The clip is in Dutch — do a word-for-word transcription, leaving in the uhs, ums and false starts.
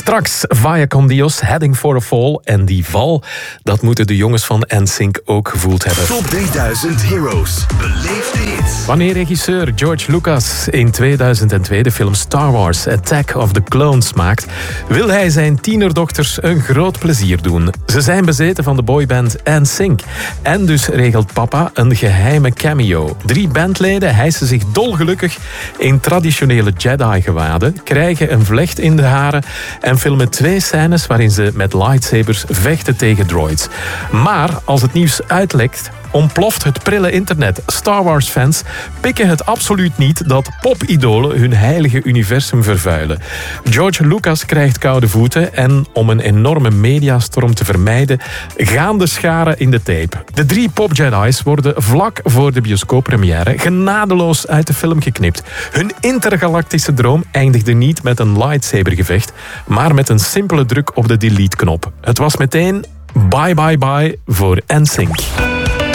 Straks Vaya con Dios, Heading for a Fall. En die val, dat moeten de jongens van N Sync ook gevoeld hebben. Top drieduizend Heroes. Beleef de hits. Wanneer regisseur George Lucas in tweeduizend twee de film Star Wars Attack of the Clones maakt, wil hij zijn tienerdochters een groot plezier doen. Ze zijn bezeten van de boyband N Sync. En dus regelt papa een geheime cameo. Drie bandleden hijsen zich dolgelukkig in traditionele Jedi-gewaden, krijgen een vlecht in de haren en filmen twee scènes waarin ze met lightsabers vechten tegen droids. Maar als het nieuws uitlekt, ontploft het prille internet. Star Wars-fans pikken het absoluut niet dat popidolen hun heilige universum vervuilen. George Lucas krijgt koude voeten en om een enorme mediastorm te vermijden, gaan de scharen in de tape. De drie pop-Jedi's worden vlak voor de bioscooppremière genadeloos uit de film geknipt. Hun intergalactische droom eindigde niet met een lightsabergevecht, maar met een simpele druk op de delete-knop. Het was meteen bye bye bye voor N Sync.